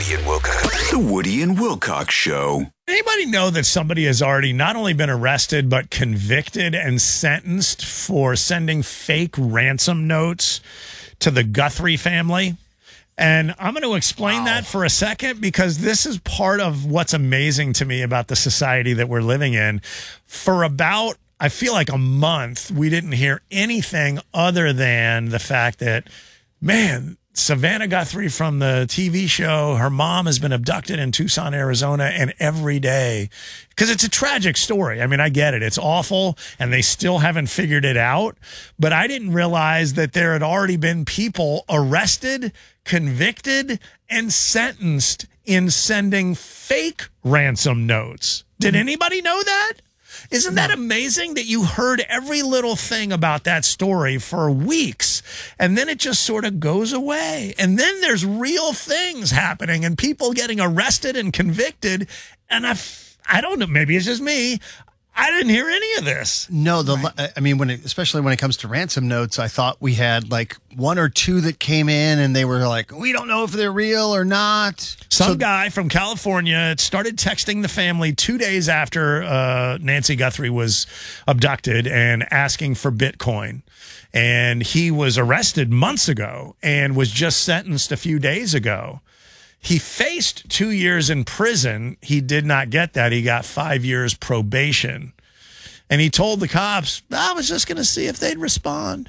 Woody and Wilcox. The Woody and Wilcox Show. Anybody know that somebody has already not only been arrested, but convicted and sentenced for sending fake ransom notes to the Guthrie family? And I'm going to explain that for a second, because this is part of what's amazing to me about the society that we're living in. For about, I feel like a month, we didn't hear anything other than the fact that, man, Savannah Guthrie from the TV show, her mom has been abducted in Tucson, Arizona, and every day, because it's a tragic story. I mean, I get it. It's awful, and they still haven't figured it out. But I didn't realize that there had already been people arrested, convicted, and sentenced in sending fake ransom notes. Did anybody know that? Isn't that amazing that you heard every little thing about that story for weeks, and then it just sort of goes away? And then there's real things happening and people getting arrested and convicted. And I don't know, maybe it's just me. I didn't hear any of this. No, I mean, especially when it comes to ransom notes, I thought we had like one or two that came in and they were like, we don't know if they're real or not. Some guy from California started texting the family 2 days after Nancy Guthrie was abducted and asking for Bitcoin. And he was arrested months ago and was just sentenced a few days ago. He faced 2 years in prison. He did not get that. He got 5 years probation. And he told the cops, I was just going to see if they'd respond.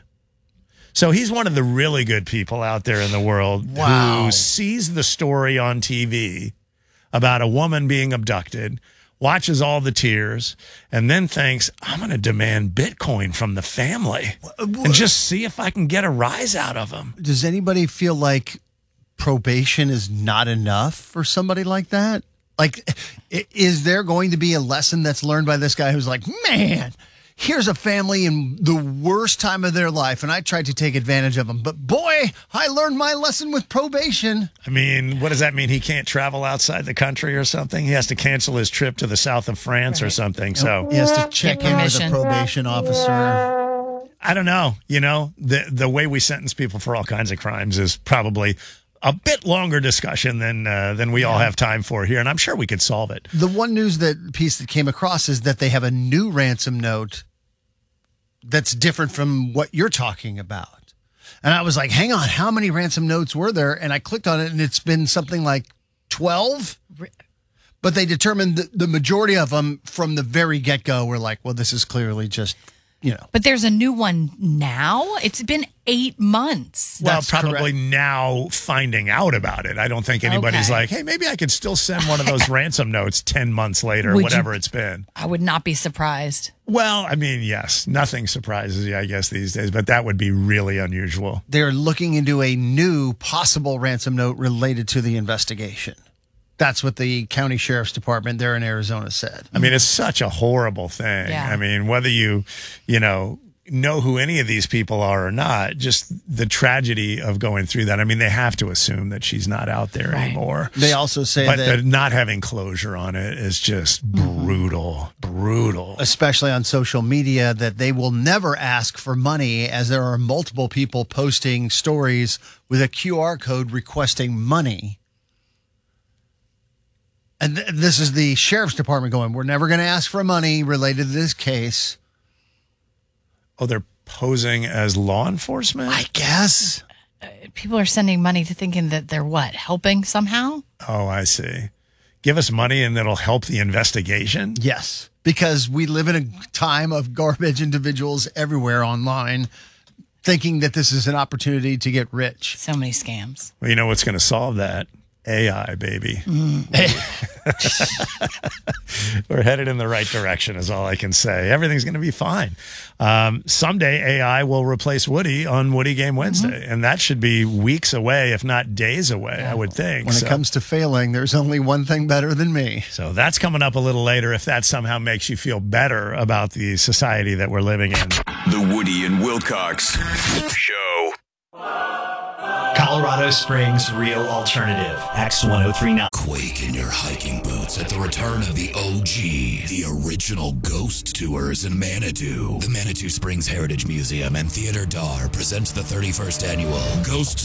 So he's one of the really good people out there in the world who sees the story on TV about a woman being abducted, watches all the tears, and then thinks, I'm going to demand Bitcoin from the family and just see if I can get a rise out of them. Does anybody feel like probation is not enough for somebody like that? Like, is there going to be a lesson that's learned by this guy who's like, man, here's a family in the worst time of their life, and I tried to take advantage of them, but boy, I learned my lesson with probation. I mean, what does that mean? He can't travel outside the country or something? He has to cancel his trip to the south of France or something. So he has to check in with a probation officer. I don't know. You know, the way we sentence people for all kinds of crimes is probably a bit longer discussion than we all have time for here, and I'm sure we could solve it. The one piece that came across is that they have a new ransom note that's different from what you're talking about. And I was like, hang on, how many ransom notes were there? And I clicked on it, and it's been something like 12. But they determined that the majority of them from the very get-go were like, well, this is clearly just, you know. But there's a new one now? It's been 8 months. Well, probably now finding out about it. I don't think anybody's like, hey, maybe I could still send one of those ransom notes 10 months later, whatever it's been. I would not be surprised. Well, I mean, yes, nothing surprises you, I guess, these days, but that would be really unusual. They're looking into a new possible ransom note related to the investigation. That's what the county sheriff's department there in Arizona said. I mean, it's such a horrible thing. Yeah. I mean, whether you know who any of these people are or not, just the tragedy of going through that. I mean, they have to assume that she's not out there anymore. They also say that not having closure on it is just brutal, brutal. Especially on social media, that they will never ask for money, as there are multiple people posting stories with a QR code requesting money. And this is the sheriff's department going, we're never going to ask for money related to this case. Oh, they're posing as law enforcement? I guess. People are sending money to thinking that they're helping somehow? Oh, I see. Give us money and it'll help the investigation? Yes, because we live in a time of garbage individuals everywhere online thinking that this is an opportunity to get rich. So many scams. Well, you know what's going to solve that? AI, baby. We're headed in the right direction is all I can say. Everything's going to be fine. Someday AI will replace Woody on Woody Game Wednesday, and that should be weeks away, if not days away, I would think. When it comes to failing, there's only one thing better than me. So that's coming up a little later, if that somehow makes you feel better about the society that we're living in. The Woody and Wilcox Show. Colorado Springs Real Alternative, X1039. Quake in your hiking boots at the return of the OG, the original Ghost Tours in Manitou. The Manitou Springs Heritage Museum and Theater Dar presents the 31st annual Ghost